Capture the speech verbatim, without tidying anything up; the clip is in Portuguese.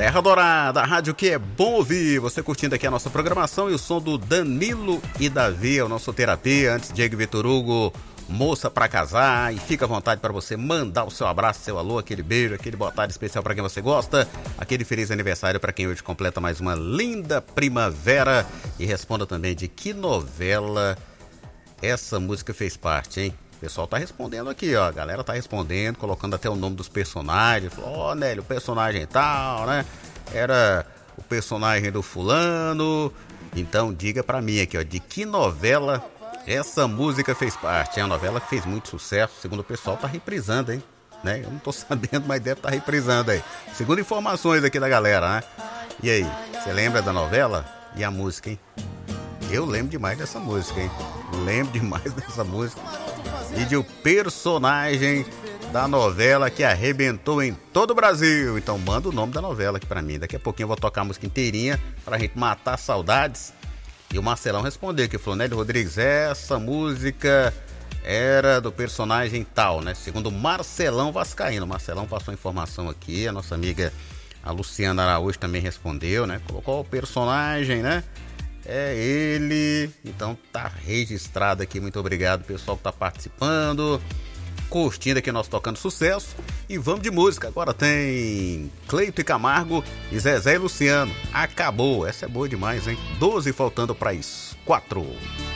Serra Dourada, a rádio que é bom ouvir. Você curtindo aqui a nossa programação e o som do Danilo e Davi, o nosso terapia. Antes, Diego Vitor Hugo, moça pra casar. E fica à vontade para você mandar o seu abraço, seu alô, aquele beijo, aquele boa tarde especial para quem você gosta. Aquele feliz aniversário para quem hoje completa mais uma linda primavera. E responda também de que novela essa música fez parte, hein? O pessoal tá respondendo aqui, ó. A galera tá respondendo, colocando até o nome dos personagens. Ó, oh, Nélio, o personagem tal, né? Era o personagem do fulano. Então diga pra mim aqui, ó, de que novela essa música fez parte. É uma novela que fez muito sucesso, segundo o pessoal tá reprisando, hein? Né? Eu não tô sabendo, mas deve estar tá reprisando aí. Segundo informações aqui da galera, né? E aí, você lembra da novela? E a música, hein? Eu lembro demais dessa música, hein? Lembro demais dessa música. E de o personagem da novela que arrebentou em todo o Brasil. Então manda o nome da novela aqui pra mim. Daqui a pouquinho eu vou tocar a música inteirinha pra gente matar saudades. E o Marcelão respondeu que falou, Nélio Rodrigues, essa música era do personagem tal, né? Segundo o Marcelão Vascaíno. O Marcelão passou a informação aqui, a nossa amiga a Luciana Araújo também respondeu, né? Colocou o personagem, né? É ele, então tá registrado aqui, muito obrigado pessoal que tá participando, curtindo aqui nós tocando sucesso. E vamos de música, agora tem Cleito e Camargo e Zezé e Luciano, Acabou, essa é boa demais, hein? doze faltando pra isso, quatro.